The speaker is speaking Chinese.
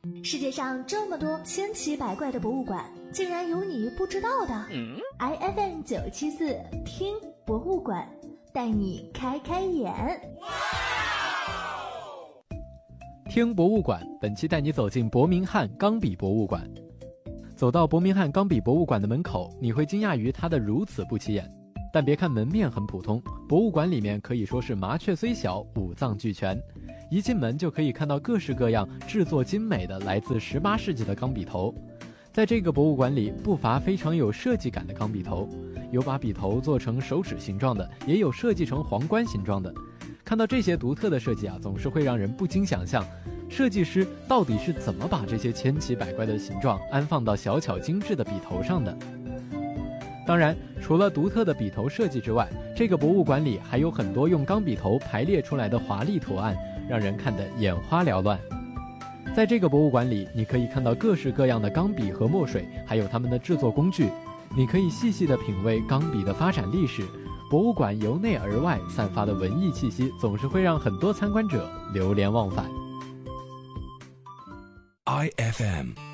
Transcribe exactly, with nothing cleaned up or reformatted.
世界上这么多千奇百怪的博物馆，竟然有你不知道的。嗯、I F M 九七四听博物馆，带你开开眼。 听博物馆，本期带你走进伯明翰钢笔博物馆。走到伯明翰钢笔博物馆的门口，你会惊讶于它的如此不起眼。但别看门面很普通，博物馆里面可以说是麻雀虽小，五脏俱全。一进门就可以看到各式各样制作精美的来自十八世纪的钢笔头。在这个博物馆里，不乏非常有设计感的钢笔头，有把笔头做成手指形状的，也有设计成皇冠形状的。看到这些独特的设计啊，总是会让人不禁想象，设计师到底是怎么把这些千奇百怪的形状安放到小巧精致的笔头上的。当然，除了独特的笔头设计之外，这个博物馆里还有很多用钢笔头排列出来的华丽图案，让人看得眼花缭乱。在这个博物馆里，你可以看到各式各样的钢笔和墨水，还有它们的制作工具。你可以细细地品味钢笔的发展历史。博物馆由内而外散发的文艺气息，总是会让很多参观者流连忘返。 I F M